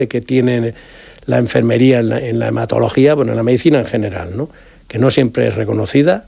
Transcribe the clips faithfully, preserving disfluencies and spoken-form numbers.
que tiene la enfermería en la, en la hematología, bueno, en la medicina en general, ¿no? Que no siempre es reconocida,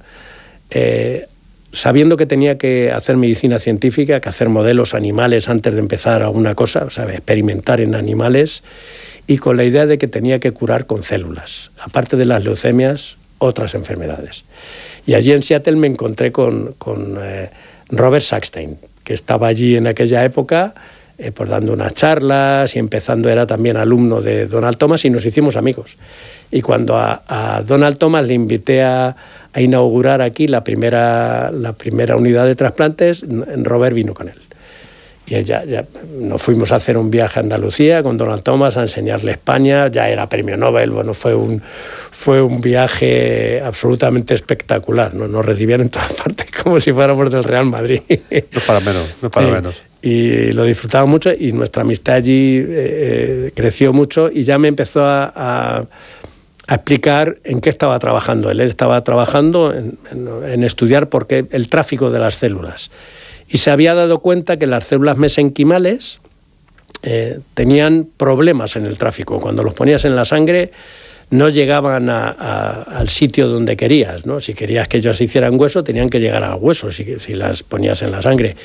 eh, sabiendo que tenía que hacer medicina científica, que hacer modelos animales antes de empezar alguna cosa, o sea, experimentar en animales, y con la idea de que tenía que curar con células, aparte de las leucemias, otras enfermedades. Y allí en Seattle me encontré con, con eh, Robert Sackstein, que estaba allí en aquella época, eh, pues dando unas charlas y empezando, era también alumno de Donald Thomas, y nos hicimos amigos. Y cuando a, a Donald Thomas le invité a, a inaugurar aquí la primera, la primera unidad de trasplantes, Robert vino con él. Y ya, ya nos fuimos a hacer un viaje a Andalucía con Donald Thomas a enseñarle España, ya era premio Nobel, bueno, fue un, fue un viaje absolutamente espectacular, ¿no? Nos recibieron en todas partes como si fuéramos del Real Madrid. No para menos, no para eh, menos. Y lo disfrutaba mucho y nuestra amistad allí eh, creció mucho, y ya me empezó a, a, a explicar en qué estaba trabajando él. Él estaba trabajando en, en, en estudiar por qué el tráfico de las células. Y se había dado cuenta que las células mesenquimales eh, tenían problemas en el tráfico. Cuando los ponías en la sangre no llegaban a, a, al sitio donde querías, ¿no? Si querías que ellos se hicieran hueso, tenían que llegar al hueso si, si las ponías en la sangre.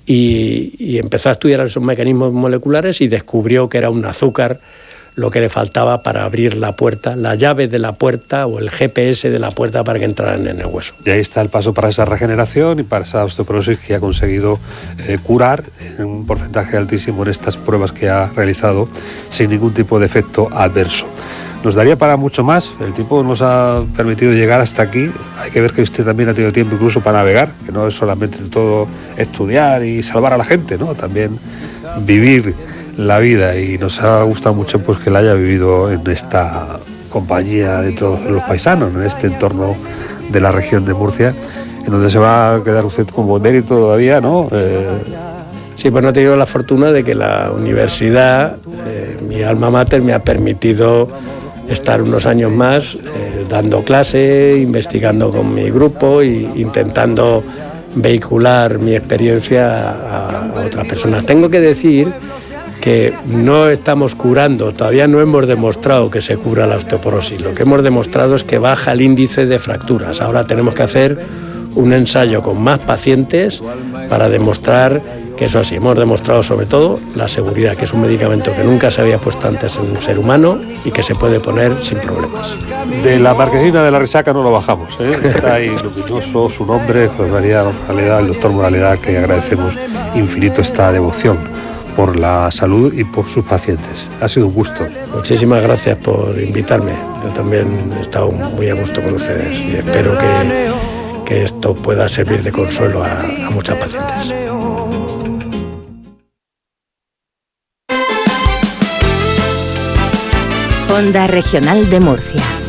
Y, y empezó a estudiar esos mecanismos moleculares y descubrió que era un azúcar lo que le faltaba para abrir la puerta, la llave de la puerta o el G P S de la puerta para que entraran en el hueso. Y ahí está el paso para esa regeneración y para esa osteoporosis que ha conseguido eh, curar en un porcentaje altísimo en estas pruebas que ha realizado sin ningún tipo de efecto adverso. Nos daría para mucho más, el tiempo nos ha permitido llegar hasta aquí. Hay que ver que usted también ha tenido tiempo incluso para navegar, que no es solamente todo estudiar y salvar a la gente, ¿no? También vivir la vida, y nos ha gustado mucho pues que la haya vivido en esta compañía de todos los paisanos, en este entorno de la región de Murcia, en donde se va a quedar usted como emérito todavía, ¿no? Eh... Sí, pues no he tenido la fortuna de que la universidad, eh, mi alma mater, me ha permitido estar unos años más eh, dando clase, investigando con mi grupo e intentando vehicular mi experiencia a, a otras personas. Tengo que decir que no estamos curando, todavía no hemos demostrado que se cura la osteoporosis. Lo que hemos demostrado es que baja el índice de fracturas. Ahora tenemos que hacer un ensayo con más pacientes para demostrar que eso así. Hemos demostrado sobre todo la seguridad, que es un medicamento que nunca se había puesto antes en un ser humano y que se puede poner sin problemas. De la marquesina de la Resaca no lo bajamos, ¿eh? Está ahí luminoso su nombre, José María Moraleda, el doctor Moraleda, que agradecemos infinito esta devoción por la salud y por sus pacientes. Ha sido un gusto. Muchísimas gracias por invitarme. Yo también he estado muy a gusto con ustedes y espero que, que esto pueda servir de consuelo a, a muchas pacientes. Onda Regional de Murcia.